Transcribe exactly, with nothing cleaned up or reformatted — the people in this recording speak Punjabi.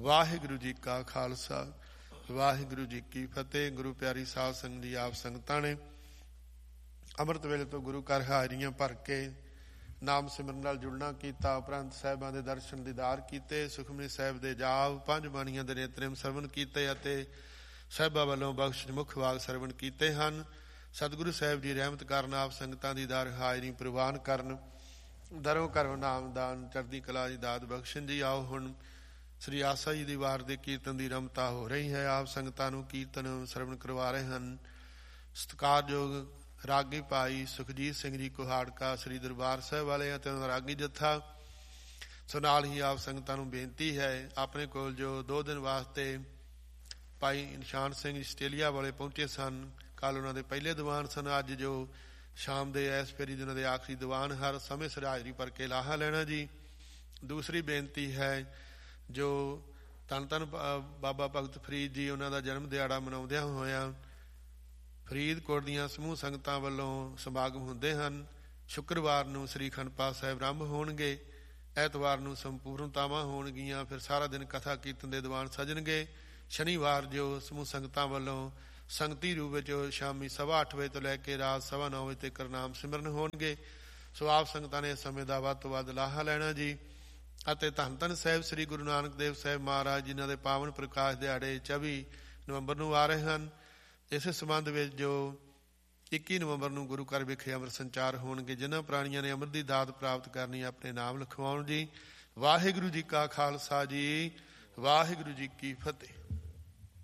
ਵਾਹਿਗੁਰੂ ਜੀ ਕਾ ਖਾਲਸਾ ਵਾਹਿਗੁਰੂ ਜੀ ਕੀ ਫਤਿਹ। ਗੁਰੂ ਪਿਆਰੀ ਸਾਧ ਸੰਗਤ ਜੀ, ਆਪ ਸੰਗਤਾਂ ਨੇ ਅੰਮ੍ਰਿਤ ਵੇਲੇ ਤੋਂ ਗੁਰੂ ਘਰ ਹਾਜ਼ਰੀਆਂ ਭਰ ਕੇ ਨਾਮ ਸਿਮਰਨ ਨਾਲ ਜੁੜਨਾ ਕੀਤਾ। ਉਪਰੰਤ ਸਾਹਿਬਾਂ ਦੇ ਦਰਸ਼ਨ ਦੀਦਾਰ ਕੀਤੇ, ਸੁਖਮਨੀ ਸਾਹਿਬ ਦੇ ਜਾਪ, ਪੰਜ ਬਾਣੀਆਂ ਦੇ ਨੇਤਰਮ ਸਰਵਣ ਕੀਤੇ ਅਤੇ ਸਾਹਿਬਾਂ ਵੱਲੋਂ ਬਖਸ਼ ਮੁੱਖ ਵਾਗ ਸਰਵਣ ਕੀਤੇ ਹਨ। ਸਤਿਗੁਰੂ ਸਾਹਿਬ ਜੀ ਰਹਿਮਤ ਕਰਨ, ਆਪ ਸੰਗਤਾਂ ਦੀ ਦਰ ਹਾਜ਼ਰੀ ਪ੍ਰਵਾਨ ਕਰਨ, ਦਰੋਂ ਕਰੋ ਨਾਮਦਾਨ, ਚੜ੍ਹਦੀ ਕਲਾ ਦੀ ਦਾਤ ਬਖਸ਼ਣ ਜੀ। ਆਓ ਹੁਣ ਸ੍ਰੀ ਆਸਾ ਜੀ ਦੀ ਵਾਰ ਦੇ ਕੀਰਤਨ ਦੀ ਰਮਤਾ ਹੋ ਰਹੀ ਹੈ। ਆਪ ਸੰਗਤਾਂ ਨੂੰ ਕੀਰਤਨ ਸਰਵਣ ਕਰਵਾ ਰਹੇ ਹਨ ਸਤਿਕਾਰਯੋਗ ਰਾਗੀ ਭਾਈ ਸੁਖਜੀਤ ਸਿੰਘ ਜੀ ਕੁਹਾੜਕਾ, ਸ੍ਰੀ ਦਰਬਾਰ ਸਾਹਿਬ ਵਾਲੇ ਅਤੇ ਉਹਨਾਂ ਦਾ ਰਾਗੀ ਜੱਥਾ। ਸੋ ਨਾਲ ਹੀ ਆਪ ਸੰਗਤਾਂ ਨੂੰ ਬੇਨਤੀ ਹੈ, ਆਪਣੇ ਕੋਲ ਜੋ ਦੋ ਦਿਨ ਵਾਸਤੇ ਭਾਈ ਨਿਸ਼ਾਨ ਸਿੰਘ ਆਸਟ੍ਰੇਲੀਆ ਵਾਲੇ ਪਹੁੰਚੇ ਸਨ, ਕੱਲ੍ਹ ਉਹਨਾਂ ਦੇ ਪਹਿਲੇ ਦੀਵਾਨ ਸਨ। ਅੱਜ ਜੋ ਸ਼ਾਮ ਦੇ ਇਸ ਫੇਰੀ ਦੇ ਉਹਨਾਂ ਦੇ ਆਖਰੀ ਦੀਵਾਨ, ਹਰ ਸਮੇਂ ਸਿਰ ਹਾਜ਼ਰੀ ਭਰ ਕੇ ਲਾਹਾ ਲੈਣਾ ਜੀ। ਦੂਸਰੀ ਬੇਨਤੀ ਹੈ, ਜੋ ਧੰਨ ਧੰਨ ਬਾਬਾ ਭਗਤ ਫਰੀਦ ਜੀ, ਉਹਨਾਂ ਦਾ ਜਨਮ ਦਿਹਾੜਾ ਮਨਾਉਂਦਿਆਂ ਹੋਇਆਂ ਫਰੀਦਕੋਟ ਦੀਆਂ ਸਮੂਹ ਸੰਗਤਾਂ ਵੱਲੋਂ ਸਮਾਗਮ ਹੁੰਦੇ ਹਨ। ਸ਼ੁੱਕਰਵਾਰ ਨੂੰ ਸ੍ਰੀ ਅਖੰਡ ਪਾਠ ਸਾਹਿਬ ਆਰੰਭ ਹੋਣਗੇ, ਐਤਵਾਰ ਨੂੰ ਸੰਪੂਰਨਤਾਵਾਂ ਹੋਣਗੀਆਂ, ਫਿਰ ਸਾਰਾ ਦਿਨ ਕਥਾ ਕੀਰਤਨ ਦੇ ਦੀਵਾਨ ਸਜਣਗੇ। ਸ਼ਨੀਵਾਰ ਜੋ ਸਮੂਹ ਸੰਗਤਾਂ ਵੱਲੋਂ ਸੰਗਤੀ ਰੂਪ ਵਿੱਚ ਸ਼ਾਮੀ ਸਵਾ ਅੱਠ ਵਜੇ ਤੋਂ ਲੈ ਕੇ ਰਾਤ ਸਵਾ ਨੌ ਵਜੇ ਤੱਕ ਨਾਮ ਸਿਮਰਨ ਹੋਣਗੇ। ਸੋ ਆਪ ਸੰਗਤਾਂ ਨੇ ਇਸ ਸਮੇਂ ਦਾ ਵੱਧ ਤੋਂ ਵੱਧ ਲਾਹਾ ਲੈਣਾ ਜੀ। ਅਤੇ ਧੰਨ ਧੰਨ ਸਾਹਿਬ ਸ੍ਰੀ ਗੁਰੂ ਨਾਨਕ ਦੇਵ ਸਾਹਿਬ ਮਹਾਰਾਜ ਜਿਨ੍ਹਾਂ ਦੇ ਪਾਵਨ ਪ੍ਰਕਾਸ਼ ਦਿਹਾੜੇ ਚੌਵੀ ਨਵੰਬਰ ਨੂੰ ਆ ਰਹੇ ਹਨ। ਇਸੇ ਸੰਬੰਧ ਵਿੱਚ ਜੋ ਇੱਕੀ ਨਵੰਬਰ ਨੂੰ ਗੁਰੂ ਘਰ ਵਿਖੇ ਅੰਮ੍ਰਿਤ ਸੰਚਾਰ ਹੋਣਗੇ। ਜਿਨ੍ਹਾਂ ਪ੍ਰਾਣੀਆਂ ਨੇ ਅੰਮ੍ਰਿਤ ਦੀ ਦਾਤ ਪ੍ਰਾਪਤ ਕਰਨੀ, ਆਪਣੇ ਨਾਮ ਲਿਖਵਾਉਣ ਜੀ। ਵਾਹਿਗੁਰੂ ਜੀ ਕਾ ਖਾਲਸਾ ਜੀ, ਵਾਹਿਗੁਰੂ ਜੀ ਕੀ ਫਤਿਹ।